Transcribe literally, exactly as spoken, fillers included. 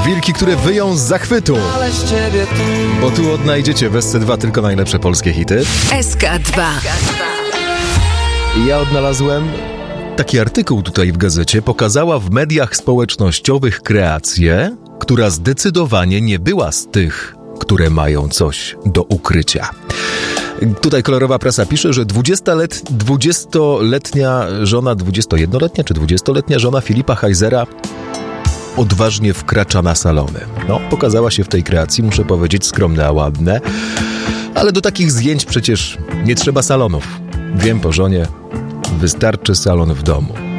Wilki, które wyją z zachwytu. Bo tu odnajdziecie w S C dwa tylko najlepsze polskie hity. S K dwa. I ja odnalazłem taki artykuł tutaj w gazecie. Pokazała w mediach społecznościowych kreację, która zdecydowanie nie była z tych, które mają coś do ukrycia. Tutaj kolorowa prasa pisze, że dwudziestolet, dwudziestoletnia żona, dwudziestojednoletnia czy dwudziestoletnia żona Filipa Heisera odważnie wkracza na salony. No, pokazała się w tej kreacji, muszę powiedzieć, skromne, a ładne. Ale do takich zdjęć przecież nie trzeba salonów. Wiem po żonie, wystarczy salon w domu.